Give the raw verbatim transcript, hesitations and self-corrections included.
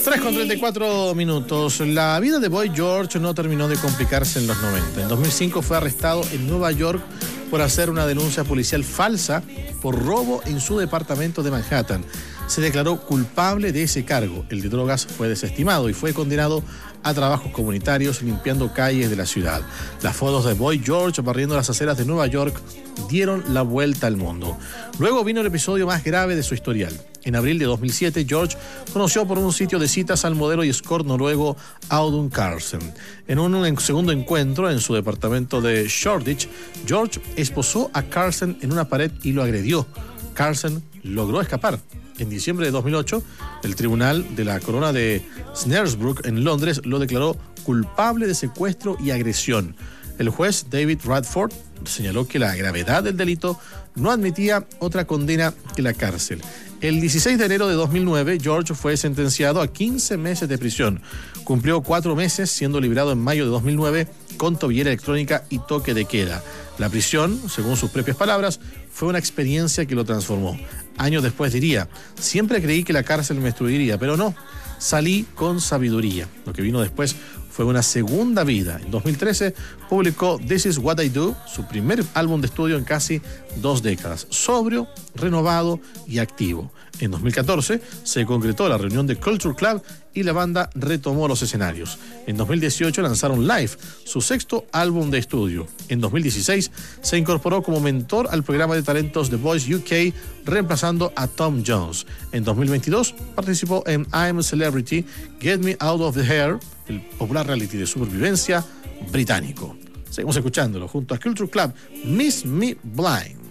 tres con treinta y cuatro minutos. La vida de Boy George no terminó de complicarse en los noventa. En dos mil cinco fue arrestado en Nueva York por hacer una denuncia policial falsa por robo en su departamento de Manhattan. Se declaró culpable de ese cargo. El de drogas fue desestimado y fue condenado a trabajos comunitarios limpiando calles de la ciudad. Las fotos de Boy George barriendo las aceras de Nueva York dieron la vuelta al mundo. Luego vino el episodio más grave de su historial. En abril de dos mil siete, George conoció por un sitio de citas al modelo y escort noruego Audun Carlsen. En un segundo encuentro en su departamento de Shoreditch, George esposó a Carlsen en una pared y lo agredió. Carlsen logró escapar. En diciembre de dos mil ocho, el tribunal de la corona de Snaresbrook en Londres lo declaró culpable de secuestro y agresión. El juez David Radford señaló que la gravedad del delito no admitía otra condena que la cárcel. El dieciséis de enero de dos mil nueve, George fue sentenciado a quince meses de prisión. Cumplió cuatro meses, siendo liberado en mayo de dos mil nueve con tobillera electrónica y toque de queda. La prisión, según sus propias palabras, fue una experiencia que lo transformó. Años después diría: siempre creí que la cárcel me destruiría, pero no, salí con sabiduría. Lo que vino después fue una segunda vida. En dos mil trece publicó This Is What I Do, su primer álbum de estudio en casi dos décadas, sobrio, renovado y activo. En dos mil catorce se concretó la reunión de Culture Club y la banda retomó los escenarios. En dos mil dieciocho lanzaron Live, su sexto álbum de estudio. En dos mil dieciséis se incorporó como mentor al programa de talentos The Voice U K, reemplazando a Tom Jones. En dos mil veintidós participó en I'm a Celebrity, Get Me Out of the Hair, el popular reality de supervivencia británico. Seguimos escuchándolo junto a Culture Club, Miss Me Blind.